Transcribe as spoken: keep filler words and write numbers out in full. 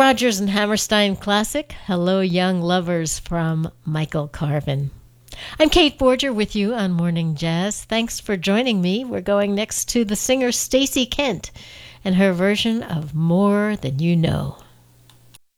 Rodgers and Hammerstein classic, Hello Young Lovers from Michael Carvin. I'm Kate Forger with you on Morning Jazz. Thanks for joining me. We're going next to the singer Stacey Kent and her version of More Than You Know.